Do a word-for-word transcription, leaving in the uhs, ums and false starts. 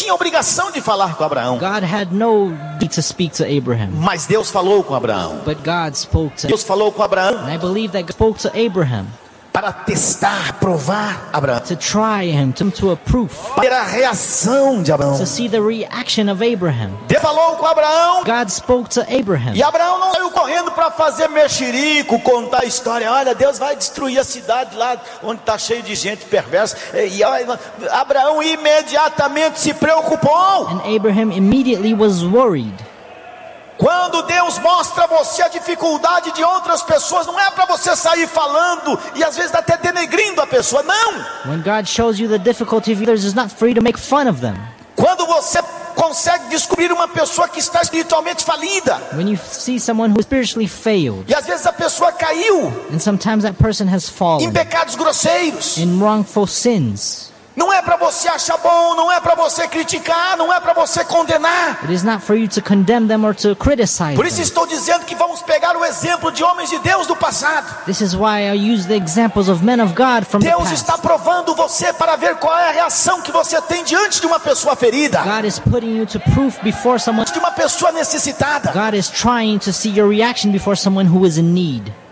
tinha obrigação de falar com Abraão. God had no need to speak to Abraham. Mas Deus falou com Abraão. But God spoke to Deus falou com Abraão And I believe that God spoke to Abraham para testar, provar Abraão. to try him, to, to a proof, Para ver a reação de Abraão. to see the reaction of Abraham. Deus falou com Abraão. God spoke to Abraham. E Abraão não saiu correndo para fazer mexerico, contar a história. Olha, Deus vai destruir a cidade lá onde está cheio de gente perversa. E olha, Abraão imediatamente se preocupou. And Abraham immediately was worried. Quando Deus mostra a você a dificuldade de outras pessoas, não é para você sair falando e às vezes até denegrindo a pessoa, não. When God shows you the difficulty of others, it's not for you to make fun of them. Quando você consegue descobrir uma pessoa que está espiritualmente falida, When you see someone who spiritually failed, e às vezes a pessoa caiu and sometimes that person has em fallen pecados grosseiros, in wrongful sins, não é para você achar bom, não é para você criticar, não é para você condenar. it is not for you to condemn them or to criticize Por isso them. estou dizendo que vamos pegar o exemplo de homens de Deus do passado. This is why I use the examples of men of God from the Deus past. está provando você para ver qual é a reação que você tem diante de uma pessoa ferida, God is putting you to proof before someone. de uma pessoa necessitada. God is trying to see your reaction before someone who is in need.